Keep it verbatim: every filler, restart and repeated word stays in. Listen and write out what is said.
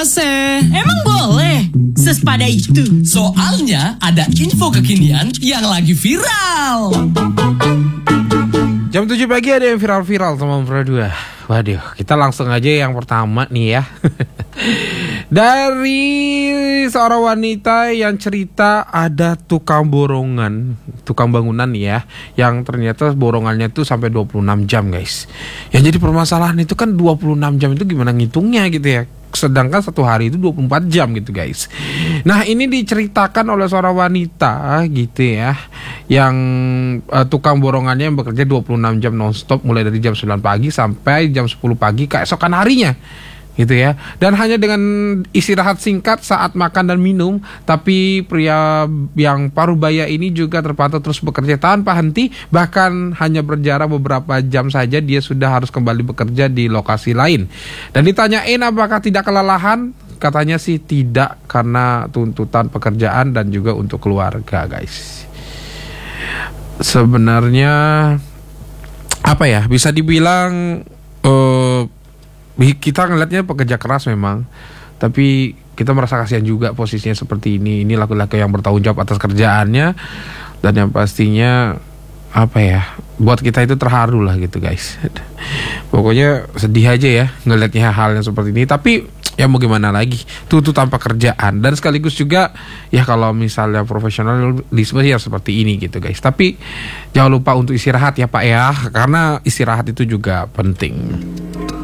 A C. Emang boleh? Sesepada itu. Soalnya ada info kekinian yang lagi viral. Jam tujuh pagi ada yang viral-viral teman berdua. Waduh, kita langsung aja yang pertama nih ya. Dari seorang wanita yang cerita ada tukang borongan, tukang bangunan nih ya, yang ternyata borongannya tuh sampai dua puluh enam jam guys. Yang jadi permasalahan itu kan dua puluh enam jam itu gimana ngitungnya gitu ya. Sedangkan satu hari itu dua puluh empat jam gitu guys. Nah ini diceritakan oleh seorang wanita gitu ya, yang uh, tukang borongannya yang bekerja dua puluh enam jam nonstop mulai dari jam sembilan pagi sampai jam sepuluh pagi keesokan harinya gitu ya. Dan hanya dengan istirahat singkat saat makan dan minum. Tapi pria yang parubaya ini juga terpantau terus bekerja tanpa henti. Bahkan hanya berjarak beberapa jam saja dia sudah harus kembali bekerja di lokasi lain. Dan ditanyain apakah tidak kelelahan, katanya sih tidak, karena tuntutan pekerjaan dan juga untuk keluarga guys. Sebenarnya apa ya, bisa dibilang uh, kita ngelihatnya pekerja keras memang, tapi kita merasa kasihan juga posisinya seperti ini. Ini laki-laki yang bertanggung jawab atas kerjaannya, dan yang pastinya apa ya, buat kita itu terharu lah gitu guys. Pokoknya sedih aja ya ngelihatnya hal yang seperti ini. Tapi ya mau gimana lagi, tuntutan pekerjaan. Dan sekaligus juga ya kalau misalnya profesionalisme ya seperti ini gitu guys. Tapi jangan lupa untuk istirahat ya Pak ya, karena istirahat itu juga penting.